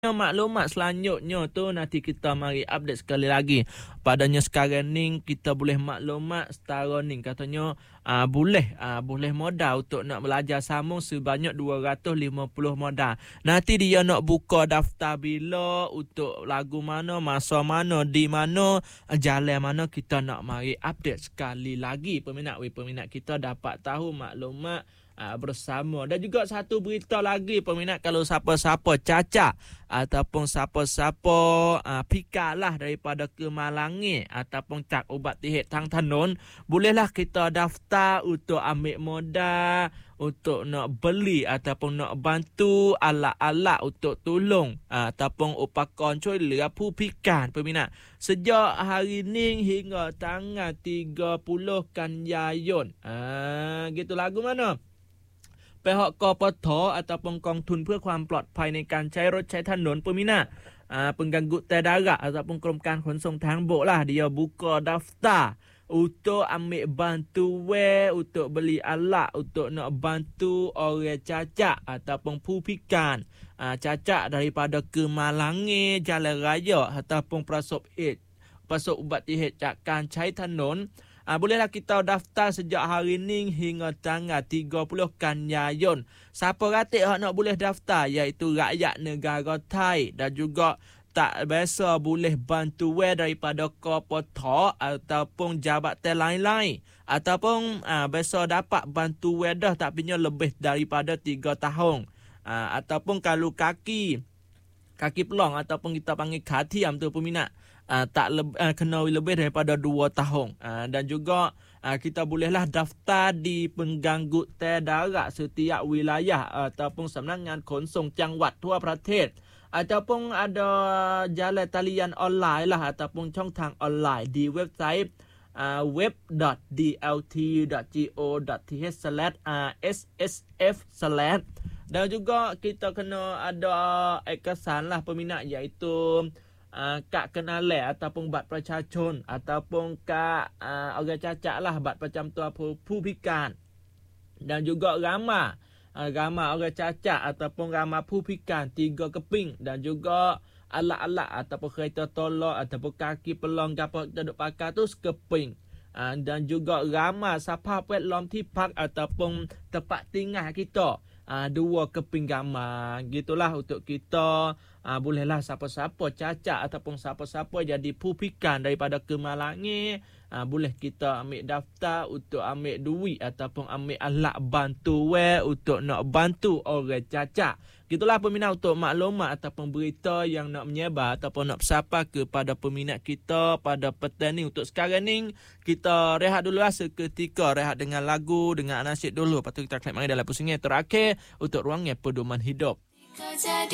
Maklumat selanjutnya tu nanti kita mari update sekali lagi. Padanya sekarang ni kita boleh maklumat setara ni katanya boleh modal untuk nak belajar sambung sebanyak 250 modal. Nanti dia nak buka daftar bila, untuk lagu mana, masa mana, di mana, jalan mana, kita nak mari update sekali lagi. Peminat kita dapat tahu maklumat bersama. Dan juga satu berita lagi peminat, kalau siapa-siapa cacat ataupun siapa-siapa pikalah daripada kemalangan ataupun cak ubat tihit tang tanun, bolehlah kita daftar untuk ambil modal untuk nak beli ataupun nak bantu alat-alat untuk tolong ataupun upakan coy lerapu pikan peminat. Sejak hari ni hingga tanggal 30 kan Yayun. Gitu lagu mana? พ.ก.ป.ท. ataupun กองทุนเพื่อความปลอดภัยในการใช้รถใช้ถนนpeminat pengganggu darat ataupun กรมการขนส่งทางบกlah, dia buka daftar untuk ambil bantuan untuk beli alat untuk nak bantu orang cacat ataupun pupikan cacat daripada kemalangan jalan raya ataupun prasop ubat tihit cakkan cai tanon. Bolehlah kita daftar sejak hari ni hingga tanggal 30 kan Yayun. Siapa ratik hak nak boleh daftar, iaitu rakyat negara Thai dan juga tak biasa boleh bantuan daripada KPT ataupun jabatan lain-lain, ataupun biasa dapat bantuan dah tapi lebih daripada 3 tahun, ataupun kalau kaki pelong ataupun kita panggil katiam tu peminat, kena lebih daripada 2 tahun. Dan juga kita bolehlah daftar di pengganggu darat setiap wilayah ataupun Sambungan Khonsong Jangwat Tua Pratet, ataupun ada jalan talian online lah ataupun ช่องทาง online di website web.dlt.go.th/ssf/ dan juga kita kena ada ekasan lah peminat, iaitu kad kenalan ataupun bat ประชาชน ataupun kad orang cacat lah, bat macam tu pupikan, dan juga ramah orang cacat ataupun ramah pupikan 3 keping, dan juga alat-alat ataupun kereta tolak ataupun kaki pelong apa kita duk pakai tu sekeping, dan juga ramah sapa petlom tipak ataupun tempat tinggal kita 2 keping gambar. Gitulah untuk kita. Bolehlah siapa-siapa cacat ataupun siapa-siapa jadi pupikan daripada kemalangan, boleh kita ambil daftar untuk ambil duit ataupun ambil alat bantuan untuk nak bantu orang cacat. Gitulah peminat untuk maklumat ataupun berita yang nak menyebar ataupun nak bersapa kepada peminat kita pada petang ni. Untuk sekarang ni kita rehat dulu lah seketika, rehat dengan lagu, dengan nasyid dulu. Lepas tu kita akan mari dalam pusingan terakhir untuk ruangnya pedoman hidup.